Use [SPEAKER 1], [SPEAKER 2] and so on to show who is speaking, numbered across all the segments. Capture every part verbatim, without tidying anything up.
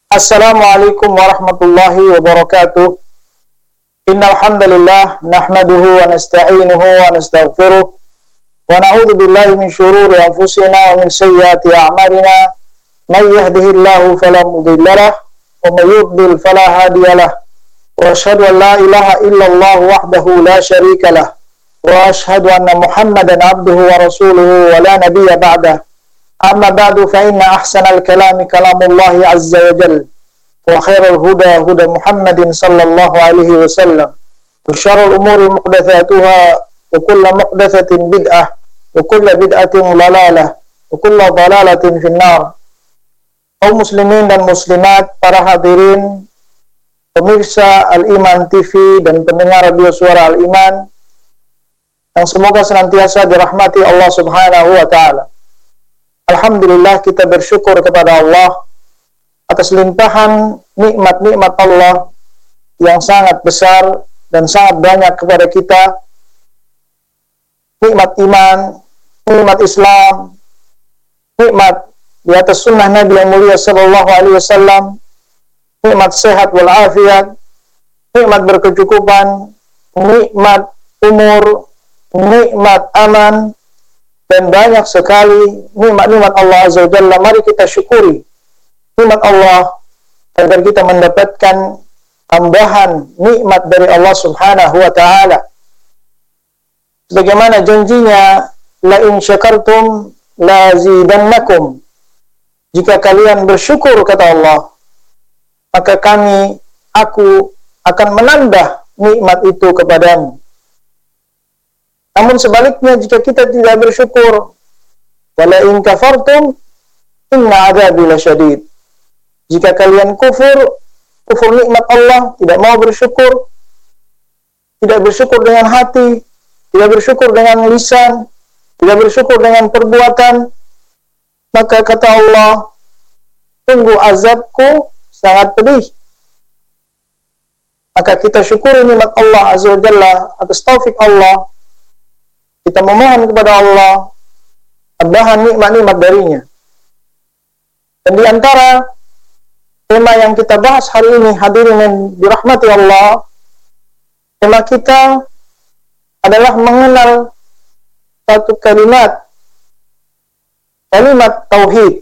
[SPEAKER 1] Assalamualaikum warahmatullahi wabarakatuh. Innal hamdalillah nahmaduhu wa nasta'inuhu wa nastaghfiruh wa na'udzu billahi min shururi anfusina wa min sayyiati a'malina. May yahdihillahu fala mudilla lahu wa may yudlil fala hadiya lahu. Wa asyhadu an la ilaha illallah wahdahu la syarika lahu wa asyhadu anna Muhammadan 'abduhu wa rasuluhu wa la nabiyya ba'dahu. Amma ba'du fa inna ahsanal kalami kalamullahi azza wa jalla wa khairul huda huda Muhammadin sallallahu alaihi wasallam wa syarrul umuri muhdatsatuha wa kullu muhdatsatin bid'ah wa kullu bid'atin dhalalah wa kullu dhalalatin finnar. Kaum muslimin dan muslimat, para hadirin pemirsa Al-Iman T V dan pendengar radio suara Al-Iman yang semoga senantiasa dirahmati Allah Subhanahu wa taala. Alhamdulillah, kita bersyukur kepada Allah atas limpahan nikmat-nikmat Allah yang sangat besar dan sangat banyak kepada kita. Nikmat iman, nikmat Islam, nikmat di atas sunnah Nabi yang mulia sallallahu alaihi wasallam, nikmat sehat walafiat, nikmat berkecukupan, nikmat umur, nikmat aman, dan banyak sekali nikmat-nikmat Allah Azza wa Jalla. Mari kita syukuri nikmat Allah agar kita mendapatkan tambahan nikmat dari Allah Subhanahu wa taala. Sebagaimana janjinya, la in syakartum la zidannakum. Jika kalian bersyukur, kata Allah, maka kami, aku akan menambah nikmat itu kepadamu. Namun sebaliknya, jika kita tidak bersyukur, wala in kafartum inna adzabi lasyadid. Jika kalian kufur, kufur nikmat Allah, tidak mau bersyukur, tidak bersyukur dengan hati, tidak bersyukur dengan lisan, tidak bersyukur dengan perbuatan, maka kata Allah, tunggu azabku sangat pedih. Maka kita syukuri nikmat Allah Azza wa Jalla atas taufik Allah. Kita memohon kepada Allah tambahan nikmat-nikmat darinya. Dan di antara tema yang kita bahas hari ini, hadirin yang dirahmati Allah, tema kita adalah mengenal satu kalimat, kalimat tauhid.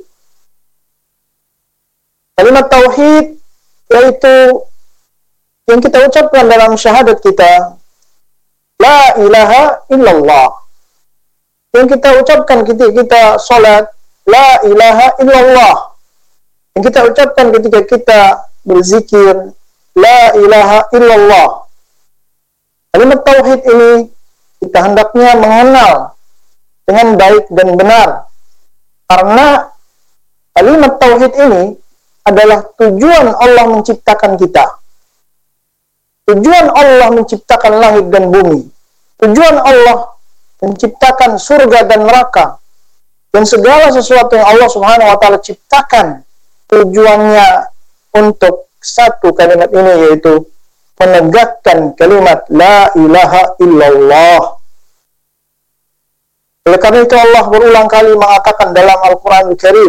[SPEAKER 1] Kalimat tauhid yaitu yang kita ucapkan dalam syahadat kita, la ilaha illallah. Yang kita ucapkan ketika kita salat, la ilaha illallah. Yang kita ucapkan ketika kita berzikir, la ilaha illallah. Kalimat tauhid ini kita hendaknya mengenal dengan baik dan benar. Karena kalimat tauhid ini adalah tujuan Allah menciptakan kita. Tujuan Allah menciptakan langit dan bumi. Tujuan Allah menciptakan surga dan neraka. Dan segala sesuatu yang Allah Subhanahu wa taala ciptakan, tujuannya untuk satu kalimat ini, yaitu menegakkan kalimat la ilaha illallah. Oleh karena itu Allah berulang kali mengatakan dalam Al-Quran Al-Karim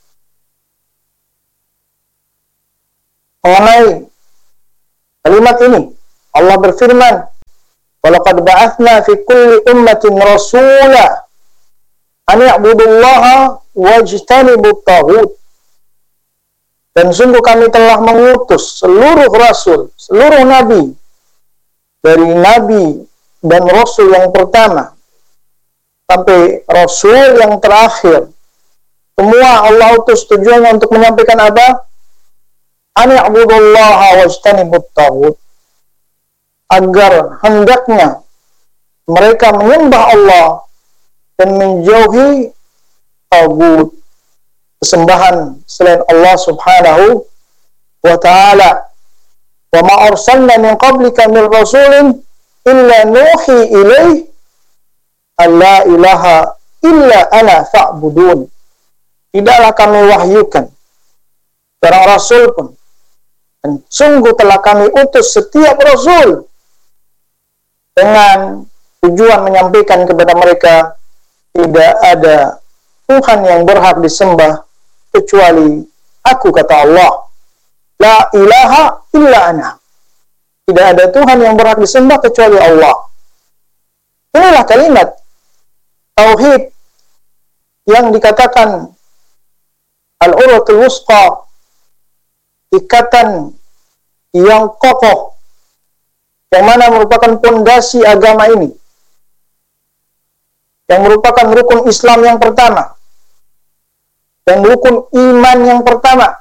[SPEAKER 1] mengenai kalimat ini. Allah berfirman, "Walaqad ba'atsna fi kulli ummatin rasula an ya'budullaha wajtanibut taghut." Dan sungguh kami telah mengutus seluruh rasul, seluruh nabi, dari nabi dan rasul yang pertama sampai rasul yang terakhir. Semua Allah utus tujuannya untuk menyampaikan apa? An ya'budullaha wajtanibut taghut. Agar hendaknya mereka menyembah Allah dan menjauhi taghut, kesembahan selain Allah Subhanahu wa ta'ala. Wa ma arsalna min qablika min rasulin illa nuhi ilaih alla ilaha illa ana fa'budun. Tidaklah kami wahyukan seorang rasul pun, dan sungguh telah kami utus setiap rasul dengan tujuan menyampaikan kepada mereka tidak ada Tuhan yang berhak disembah kecuali aku, kata Allah. La ilaha illa ana. Tidak ada Tuhan yang berhak disembah kecuali Allah. Inilah kalimat tauhid yang dikatakan al-urwatul wusqa, ikatan yang kokoh, yang mana merupakan pondasi agama ini, yang merupakan rukun Islam yang pertama, yang rukun iman yang pertama,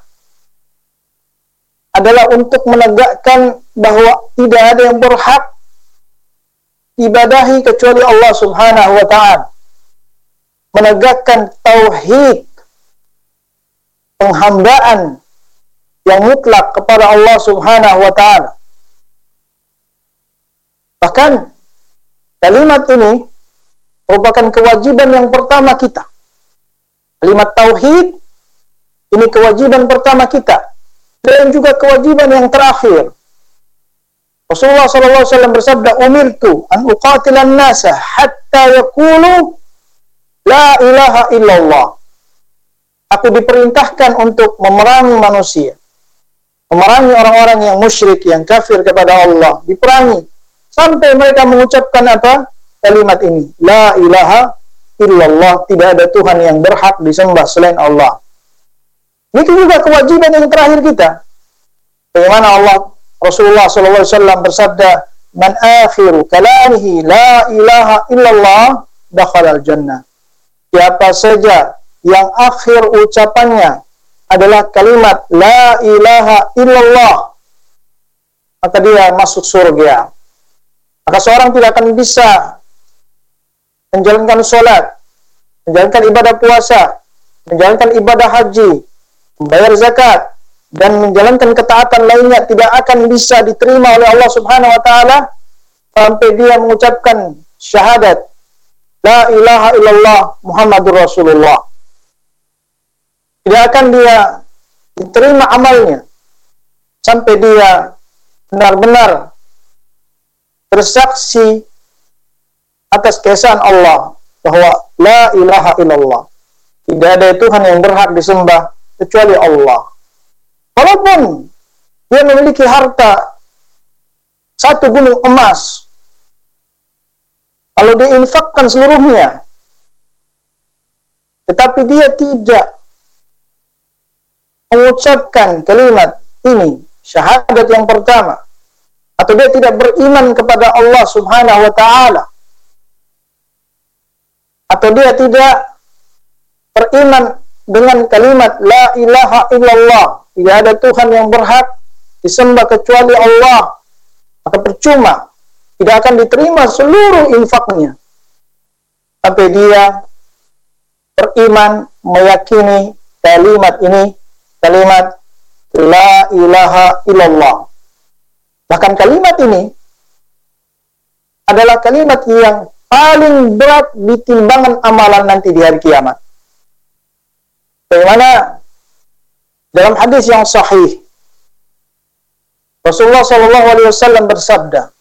[SPEAKER 1] adalah untuk menegakkan bahwa tidak ada yang berhak ibadahi kecuali Allah Subhanahu wa ta'ala. Menegakkan tauhid, penghambaan yang mutlak kepada Allah Subhanahu wa ta'ala. Bahkan kalimat ini merupakan kewajiban yang pertama kita. Kalimat tauhid ini kewajiban pertama kita, dan juga kewajiban yang terakhir. Rasulullah sallallahu alaihi wasallam bersabda, "Umirtu an uqatilan nasa hatta yaqulu la ilaha illallah." Aku diperintahkan untuk memerangi manusia, memerangi orang-orang yang musyrik, yang kafir kepada Allah, diperangi sampai mereka mengucapkan apa? Kalimat ini, la ilaha illallah, tidak ada Tuhan yang berhak disembah selain Allah. Ini juga kewajiban yang terakhir kita. Bagaimana Allah Rasulullah sallallahu alaihi wasallam bersabda, "Man akhiru kalamihi la ilaha illallah dakhala al-jannah." Siapa saja yang akhir ucapannya adalah kalimat la ilaha illallah, maka dia masuk surga. Maka seorang tidak akan bisa menjalankan sholat, menjalankan ibadah puasa, menjalankan ibadah haji, membayar zakat, dan menjalankan ketaatan lainnya tidak akan bisa diterima oleh Allah Subhanahu wa ta'ala sampai dia mengucapkan syahadat la ilaha illallah Muhammadur Rasulullah. Tidak akan dia diterima amalnya sampai dia benar-benar bersaksi atas keesaan Allah bahwa la ilaha illallah, tidak ada Tuhan yang berhak disembah kecuali Allah. Walaupun dia memiliki harta satu gunung emas, kalau dia infakkan seluruhnya, tetapi dia tidak mengucapkan kalimat ini, syahadat yang pertama, atau dia tidak beriman kepada Allah Subhanahu wa ta'ala, atau dia tidak beriman dengan kalimat la ilaha illallah, tidak ada Tuhan yang berhak disembah kecuali Allah, maka percuma, tidak akan diterima seluruh infaknya sampai dia beriman, meyakini kalimat ini, kalimat la ilaha illallah. Bahkan kalimat ini adalah kalimat yang paling berat di timbangan amalan nanti di hari kiamat. Bagaimana dalam hadis yang sahih, Rasulullah shallallahu alaihi wasallam bersabda,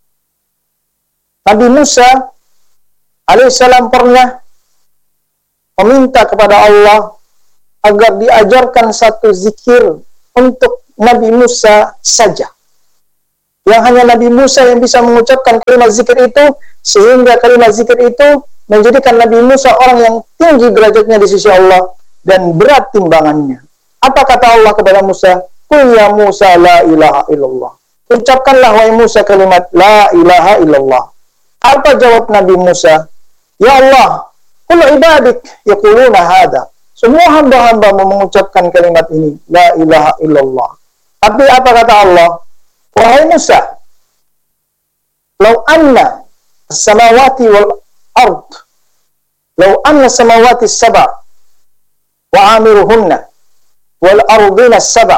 [SPEAKER 1] Nabi Musa alaihissalam pernah meminta kepada Allah agar diajarkan satu zikir untuk Nabi Musa saja, yang hanya Nabi Musa yang bisa mengucapkan kalimat zikir itu, sehingga kalimat zikir itu menjadikan Nabi Musa orang yang tinggi derajatnya di sisi Allah dan berat timbangannya. Apa kata Allah kepada Musa? Qul ya Musa la ilaha illallah. Ucapkanlah wahai Musa kalimat la ilaha illallah. Apa jawab Nabi Musa? Ya Allah, qul ibadik yaquluna hada. Semua hamba-hambamu mengucapkan kalimat ini, la ilaha illallah. Tapi apa kata Allah? Wahai Musa, law anna as-samawati wal ard, law anna samawati as-sab'a wa amiruhunna wal ardina as-sab'a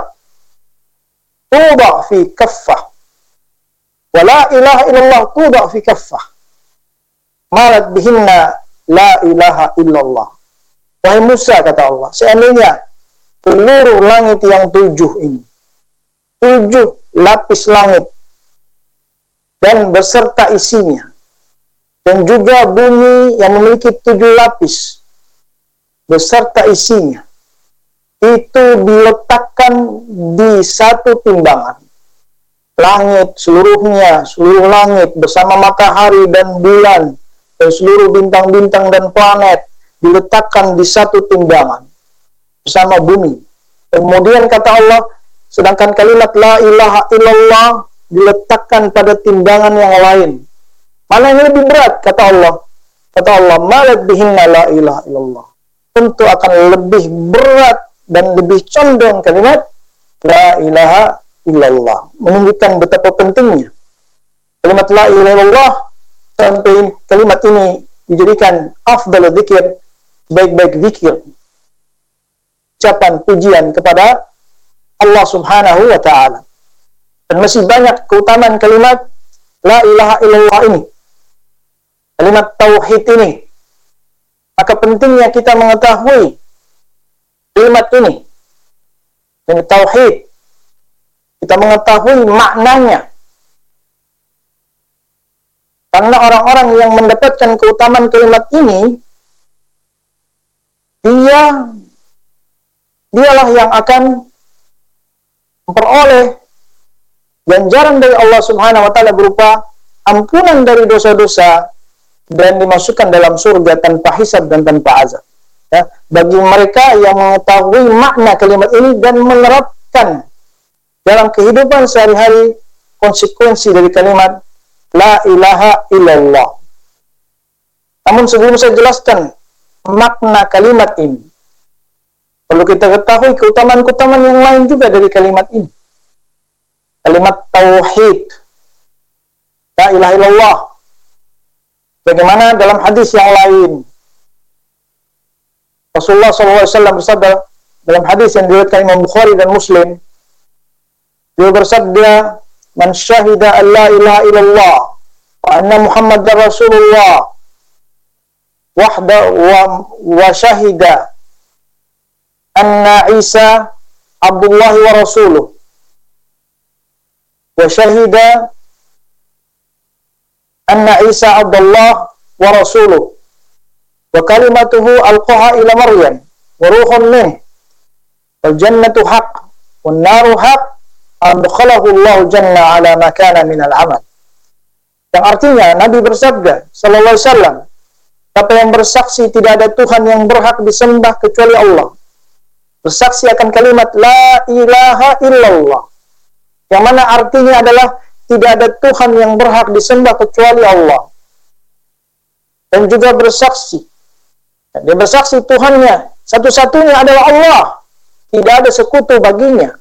[SPEAKER 1] tuba fi kaffah wa la ilaha illallah tuba fi kaffah malat bihinna la ilaha illallah. Wahai Musa, kata Allah, seandainya seluruh langit yang tujuh ini, tujuh lapis langit dan beserta isinya, dan juga bumi yang memiliki tujuh lapis beserta isinya, itu diletakkan di menjadi satu timbangan. Langit seluruhnya, seluruh langit bersama matahari dan bulan dan seluruh bintang-bintang dan planet diletakkan di satu timbangan bersama bumi. Kemudian kata Allah, sedangkan kalimat la ilaha illallah diletakkan pada timbangan yang lain. Mana yang lebih berat? Kata Allah. Kata Allah, malat bihinna la ilaha illallah. Tentu akan lebih berat dan lebih condong kalimat la ilaha illallah. Menunjukkan betapa pentingnya kalimat la ilaha illallah, sampai kalimat ini dijadikan afdal dzikir, baik-baik zikir, ucapan pujian kepada Allah Subhanahu wa ta'ala. Dan masih banyak keutamaan kalimat la ilaha illallah ini, kalimat tauhid ini. Maka pentingnya kita mengetahui kalimat ini, kalimat tauhid, kita mengetahui maknanya. Karena orang-orang yang mendapatkan keutamaan kalimat ini, dia dialah yang akan memperoleh ganjaran dari Allah Subhanahu wa ta'ala berupa ampunan dari dosa-dosa dan dimasukkan dalam surga tanpa hisab dan tanpa azab. Ya, bagi mereka yang mengetahui makna kalimat ini dan menerapkan dalam kehidupan sehari-hari konsekuensi dari kalimat la ilaha illallah. Namun sebelum saya jelaskan makna kalimat ini, perlu kita ketahui keutamaan-keutamaan yang lain juga dari kalimat ini. Kalimat tauhid, la ilaha illallah. Bagaimana dalam hadis yang lain, Rasulullah shallallahu alaihi wasallam bersabda dalam hadis yang diriwayatkan Imam Bukhari dan Muslim, dia bersabda, man syahida an la ilaha illallah wa anna Muhammadar Rasulullah wahda wa, wa syahida anna Isa Abdullah wa Rasuluh wa syahida anna Isa Abdullah wa Rasuluh wa kalimatuhu alqaha ila Maryam wa ruhun min wal jannatu haqq wan naru haqq adkhalahu Allah janna ala ma kana min al-amal. Yang artinya Nabi bersabda sallallahu alaihi wasallam, siapa yang bersaksi tidak ada Tuhan yang berhak disembah kecuali Allah, bersaksi akan kalimat la ilaha illallah, yang mana artinya adalah tidak ada Tuhan yang berhak disembah kecuali Allah, dan juga bersaksi, dia bersaksi Tuhannya satu-satunya adalah Allah, tidak ada sekutu baginya,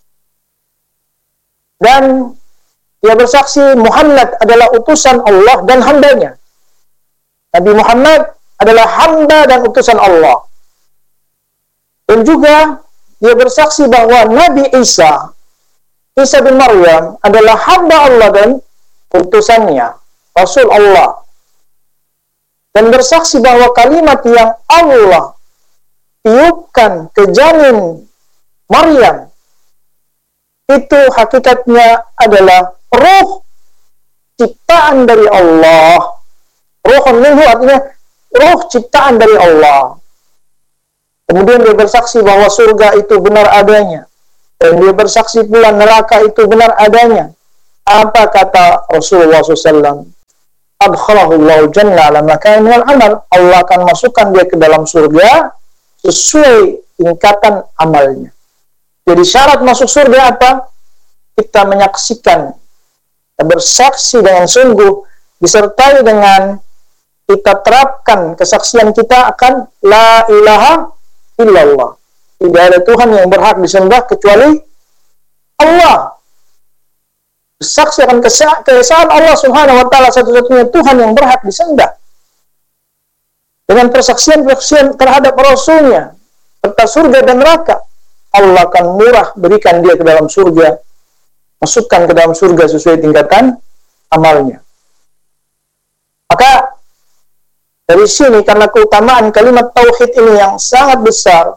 [SPEAKER 1] dan dia bersaksi Muhammad adalah utusan Allah dan hambanya. Nabi Muhammad adalah hamba dan utusan Allah. Dan juga dia bersaksi bahwa Nabi Isa, Isa bin Maryam adalah hamba Allah dan utusannya, Rasul Allah. Dan bersaksi bahwa kalimat yang Allah tiupkan ke janin Maryam itu hakikatnya adalah ruh ciptaan dari Allah. Ruhun minhu artinya ruh ciptaan dari Allah. Kemudian dia bersaksi bahwa surga itu benar adanya. Dan dia bersaksi pula neraka itu benar adanya. Apa kata Rasulullah shallallahu alaihi wasallam? Adkhalahu Allahu janna ala ma kana minal amal. Allah akan masukkan dia ke dalam surga sesuai tingkatan amalnya. Jadi syarat masuk surga apa? Kita menyaksikan, kita bersaksi dengan sungguh, disertai dengan kita terapkan kesaksian kita akan la ilaha illallah. Tidak ada Tuhan yang berhak disembah kecuali Allah. Bersaksi akan keesaan Allah Subhanahu wa ta'ala satu-satunya Tuhan yang berhak disembah. Dengan persaksian-persaksian terhadap Rasulnya, serta surga dan neraka, Allah akan murah berikan dia ke dalam surga, masukkan ke dalam surga sesuai tingkatan amalnya. Maka dari sini, karena keutamaan kalimat tauhid ini yang sangat besar,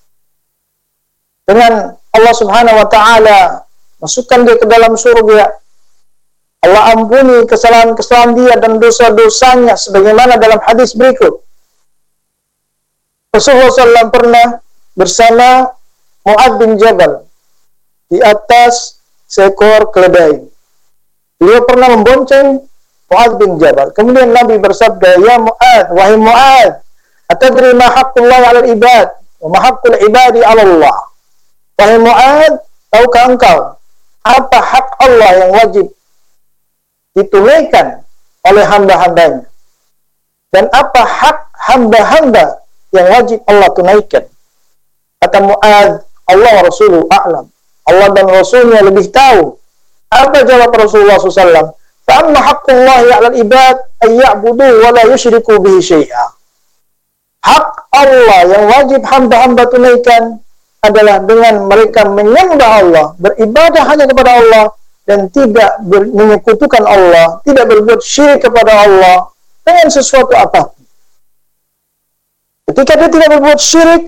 [SPEAKER 1] dengan Allah Subhanahu wa ta'ala masukkan dia ke dalam surga, Allah ampuni kesalahan-kesalahan dia dan dosa-dosanya, sebagaimana dalam hadis berikut. Rasulullah shallallahu alaihi wasallam pernah bersama Mu'adz bin Jabal di atas seekor keledai. Beliau pernah membonceng Mu'adz bin Jabal. Kemudian Nabi bersabda, "Ya Mu'adz, wahai Mu'adz, atadri ma haqqullah 'alal ibad wa ma haqqul ibadi 'ala Allah?" Wahai Mu'adz, tahukah engkau apa hak Allah yang wajib ditunaikan oleh hamba-hambanya? Dan apa hak hamba-hamba yang wajib Allah tunaikan? Kata Mu'adz, Allah wa Rasuluhu a'lam. Allah dan Rasulnya lebih tahu. Apa jawab Rasulullah shallallahu alaihi wasallam? Fa'amma haqqullahi 'alal ibad ayya'budu wa la yusyriku bihi syai'a. Hak Allah yang wajib hamba-hamba tunaikan adalah dengan mereka menyembah Allah, beribadah hanya kepada Allah, dan tidak ber, menyekutukan Allah, tidak berbuat syirik kepada Allah dengan sesuatu apapun. Ketika dia tidak berbuat syirik,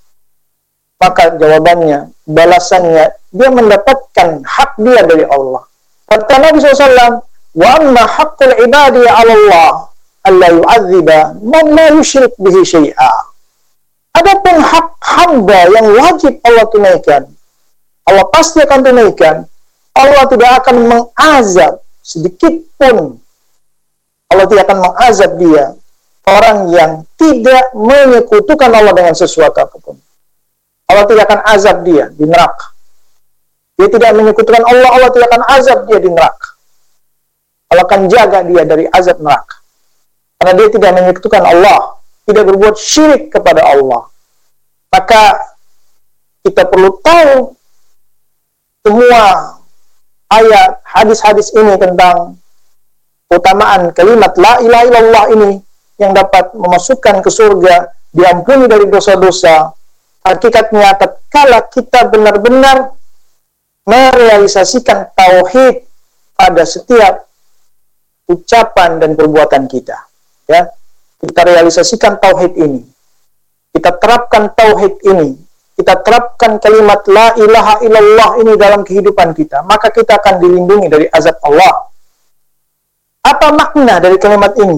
[SPEAKER 1] maka jawabannya, balasannya, dia mendapatkan hak dia dari Allah. Kata Nabi shallallahu alaihi wasallam, "Wa amma haqqul ibadi 'ala Allah alla yu'adziba man la yusyrik bihi syai'a." Adapun hak hamba yang wajib Allah tunaikan, Allah pasti akan tunaikan. Allah tidak akan mengazab sedikit pun. Allah tidak akan mengazab dia, orang yang tidak menyekutukan Allah dengan sesuatu apapun. Allah tidak akan azab dia di neraka. Dia tidak menyekutukan Allah, Allah tidak akan azab dia di neraka. Allah akan jaga dia dari azab neraka. Karena dia tidak menyekutukan Allah, tidak berbuat syirik kepada Allah. Maka kita perlu tahu semua ayat, hadis-hadis ini tentang keutamaan kalimat la ilaha illallah ini yang dapat memasukkan ke surga, diampuni dari dosa-dosa. Hakikatnya tatkala kita benar-benar merealisasikan tauhid pada setiap ucapan dan perbuatan kita, ya, kita realisasikan tauhid ini, kita terapkan tauhid ini, kita terapkan kalimat la ilaha illallah ini dalam kehidupan kita, maka kita akan dilindungi dari azab Allah. Apa makna dari kalimat ini?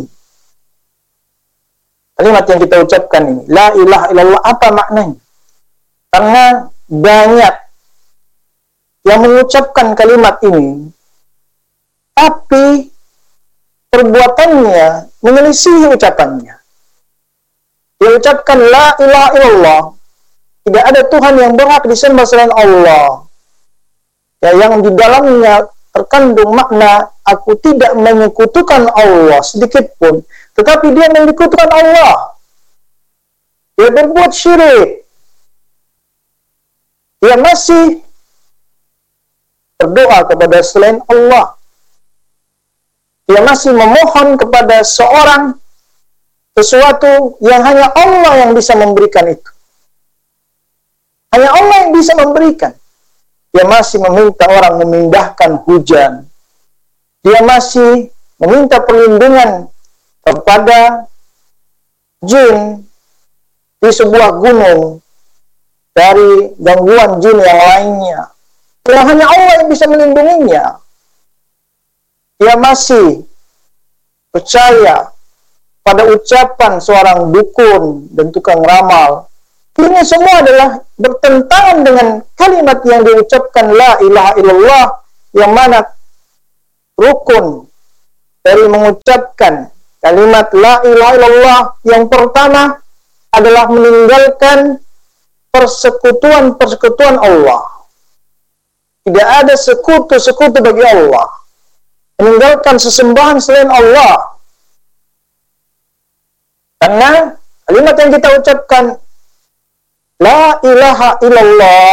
[SPEAKER 1] Kalimat yang kita ucapkan ini, la ilaha illallah, apa maknanya? Karena banyak yang mengucapkan kalimat ini, tapi perbuatannya menyelisihi ucapannya. Dia ucapkan la ilaha illallah, tidak ada Tuhan yang berhak disembah selain Allah, ya, yang di dalamnya terkandung makna aku tidak menyekutukan Allah sedikit pun, tetapi dia menyekutukan Allah. Dia berbuat syirik. Dia masih berdoa kepada selain Allah. Dia masih memohon kepada seorang sesuatu yang hanya Allah yang bisa memberikan itu. Hanya Allah yang bisa memberikan. Dia masih meminta orang memindahkan hujan. Dia masih meminta perlindungan kepada jin di sebuah gunung dari gangguan jin yang lainnya. Yang hanya Allah yang bisa melindunginya. Dia masih percaya pada ucapan seorang dukun dan tukang ramal. Ini semua adalah bertentangan dengan kalimat yang diucapkan la ilaha illallah, yang mana rukun dari mengucapkan kalimat la ilaha illallah yang pertama adalah meninggalkan persekutuan-persekutuan Allah. Tidak ada sekutu-sekutu bagi Allah. Meninggalkan sesembahan selain Allah. Karena kalimat yang kita ucapkan la ilaha illallah,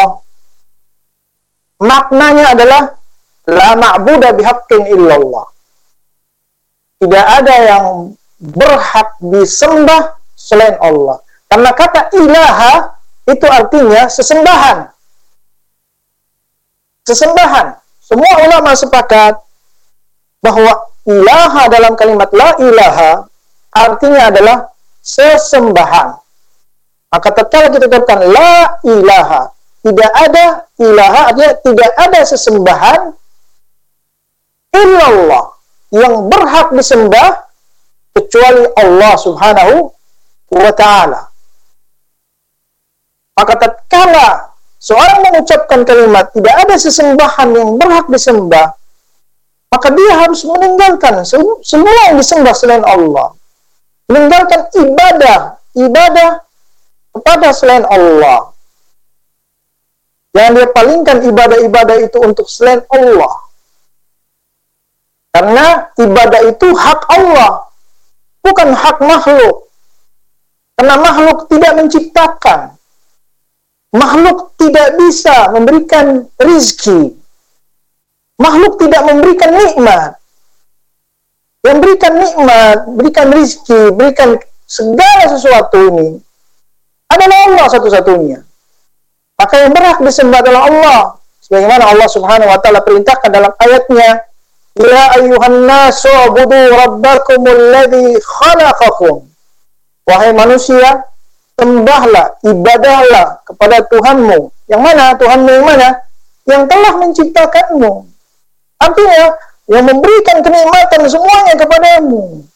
[SPEAKER 1] maknanya adalah la ma'buda bihaqqin illallah. Tidak ada yang berhak disembah selain Allah. Karena kata ilaha itu artinya sesembahan. Sesembahan. Semua ulama sepakat bahwa ilaha dalam kalimat la ilaha artinya adalah sesembahan. Maka tatkala kita ucapkan la ilaha, tidak ada ilaha, artinya tidak ada sesembahan illallah yang berhak disembah kecuali Allah Subhanahu wa ta'ala. Maka tatkala seorang mengucapkan kalimat tidak ada sesembahan yang berhak disembah, maka dia harus meninggalkan semua yang disembah selain Allah. Meninggalkan ibadah, ibadah kepada selain Allah. Jangan dia palingkan ibadah-ibadah itu untuk selain Allah. Karena ibadah itu hak Allah, bukan hak makhluk. Karena makhluk tidak menciptakan. Makhluk tidak bisa memberikan rizki. Makhluk tidak memberikan nikmat. Yang berikan nikmat, berikan rizki, berikan segala sesuatu ini adalah Allah satu-satunya. Maka yang berhak disembah adalah Allah. Sebagaimana Allah Subhanahu wa taala perintahkan dalam ayatnya, "Ya ayyuhan nasu ubudu rabbakumul ladzi khalaqakum." Wahai manusia, sembahlah, ibadahlah kepada Tuhanmu. Yang mana? Tuhanmu yang mana? Yang telah menciptakanmu. Artinya, yang memberikan kenikmatan semuanya kepadamu.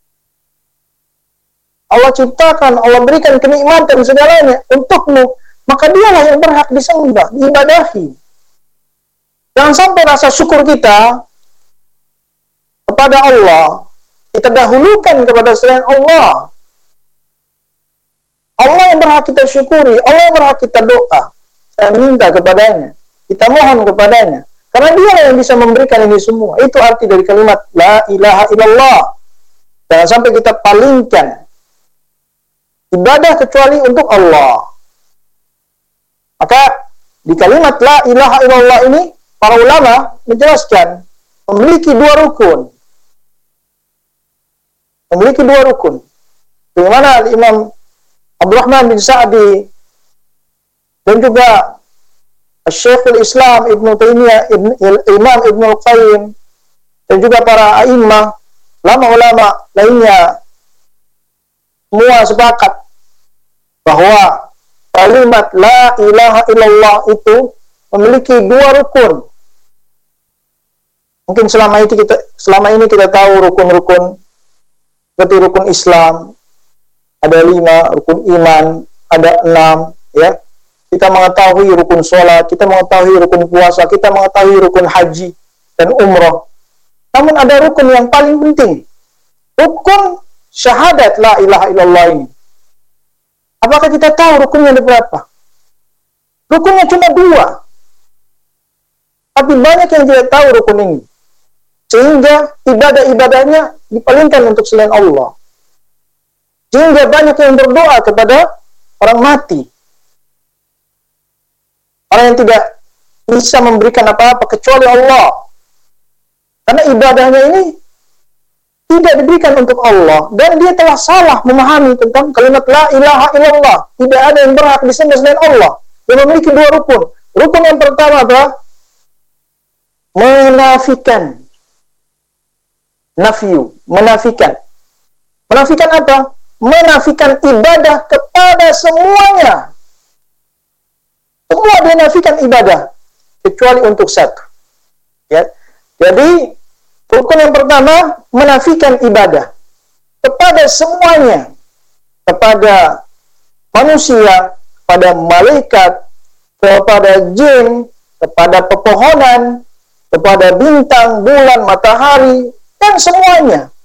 [SPEAKER 1] Allah ciptakan, Allah berikan kenikmatan segalanya untukmu, maka dialah yang berhak disembah, diibadahi. Jangan sampai rasa syukur kita kepada Allah kita dahulukan kepada selain Allah. Allah yang berhak kita syukuri, Allah yang berhak kita doa, kita minta kepadanya, kita mohon kepadanya. Karena dia yang bisa memberikan ini semua. Itu arti dari kalimat La ilaha illallah. Jangan sampai kita palingkan ibadah kecuali untuk Allah. Maka di kalimat La ilaha illallah ini, para ulama menjelaskan memiliki dua rukun. Memiliki dua rukun. Bagaimana Imam Abdurrahman bin Sa'di dan juga Syekhul Islam Ibnu Taimiyah, Ibn, Imam Ibnu Al-Qayyim dan juga para a'immah, ulama-ulama lainnya semua sepakat bahwa kalimat La ilaha illallah itu memiliki dua rukun. Mungkin selama ini kita selama ini kita tahu rukun-rukun seperti rukun Islam ada lima, rukun iman ada enam, ya. Kita mengetahui rukun sholat, kita mengetahui rukun puasa, kita mengetahui rukun haji dan umrah. Namun ada rukun yang paling penting, rukun syahadat La ilaha illallah ini. Apakah kita tahu rukunnya ada berapa? Rukunnya cuma dua, tapi banyak yang tidak tahu rukun ini, sehingga ibadah-ibadahnya dipalingkan untuk selain Allah, sehingga banyak yang berdoa kepada orang mati, orang yang tidak bisa memberikan apa-apa kecuali Allah. Karena ibadahnya ini tidak diberikan untuk Allah, dan dia telah salah memahami tentang kalimat La ilaha illallah. Tidak ada yang berhak disembah selain Allah. Dia memiliki dua rukun. Rukun yang pertama adalah menafikan. Nafiu, menafikan. Menafikan apa? Menafikan ibadah kepada semuanya. Semua dia nafikan ibadah kecuali untuk satu. Ya. Jadi rukun yang pertama menafikan ibadah kepada semuanya, kepada manusia, kepada malaikat, kepada jin, kepada pepohonan, kepada bintang, bulan, matahari, dan semuanya.